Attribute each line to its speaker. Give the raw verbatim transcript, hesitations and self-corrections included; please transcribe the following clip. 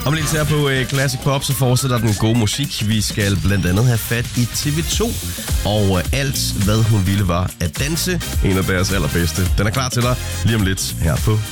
Speaker 1: Om lidt her på uh, Classic Pop, så fortsætter den gode musik. Vi skal blandt andet have fat i T V to, og uh, alt, hvad hun ville, var at danse. En af deres allerbedste. Den er klar til dig lige om lidt her på